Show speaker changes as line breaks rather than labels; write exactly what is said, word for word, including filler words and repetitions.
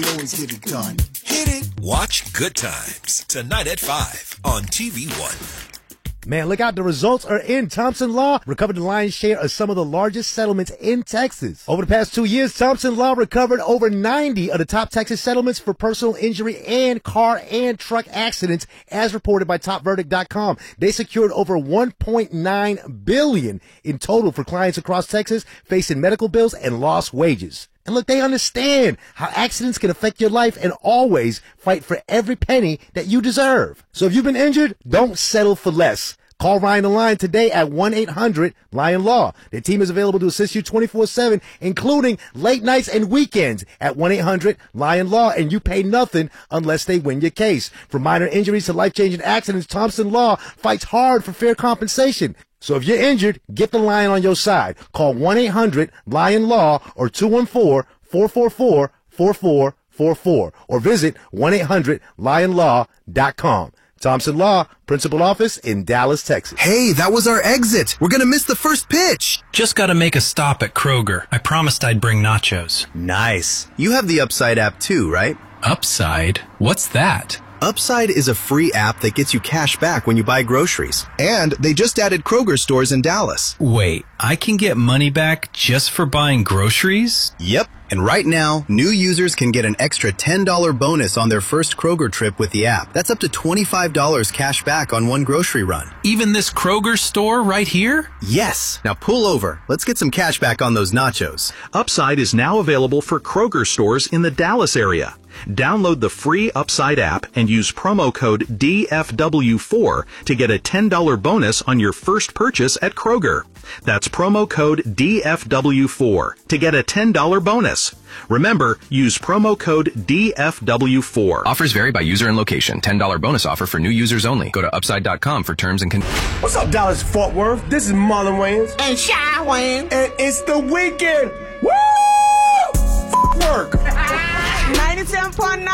We always get it done. Hit it.
Watch Good Times tonight at five on T V One.
Man, look out. The results are in. Thompson Law recovered the lion's share of some of the largest settlements in Texas. Over the past two years, Thompson Law recovered over ninety of the top Texas settlements for personal injury and car and truck accidents, as reported by top verdict dot com. They secured over one point nine billion dollars in total for clients across Texas facing medical bills and lost wages. And look, they understand how accidents can affect your life and always fight for every penny that you deserve. So if you've been injured, don't settle for less. Call Ryan the Lion today at one eight hundred Lion Law. Their team is available to assist you twenty-four seven, including late nights and weekends at one eight hundred Lion Law, and you pay nothing unless they win your case. From minor injuries to life-changing accidents, Thompson Law fights hard for fair compensation. So if you're injured, get the Lion on your side. Call one eight hundred Lion Law or two one four, four four four, four four four four or visit one eight hundred lion law dot com. Thompson Law, principal office in Dallas, Texas.
Hey, that was our exit. We're going to miss the first pitch.
Just got to make a stop at Kroger. I promised I'd bring nachos.
Nice. You have the Upside app too, right?
Upside? What's that?
Upside is a free app that gets you cash back when you buy groceries. And they just added Kroger stores in Dallas.
Wait, I can get money back just for buying groceries?
Yep. And right now, new users can get an extra ten dollars bonus on their first Kroger trip with the app. That's up to twenty-five dollars cash back on one grocery run.
Even this Kroger store right here?
Yes. Now pull over. Let's get some cash back on those nachos.
Upside is now available for Kroger stores in the Dallas area. Download the free Upside app and use promo code D F W four to get a ten dollars bonus on your first purchase at Kroger. That's promo code D F W four to get a ten dollars bonus. Remember, use promo code D F W four.
Offers vary by user and location. ten dollars bonus offer for new users only. Go to upside dot com for terms and conditions.
What's up, Dallas Fort Worth? This is Marlon Wayans.
And Shy Wayans.
And it's the weekend. Woo! F- work.
ninety-seven point nine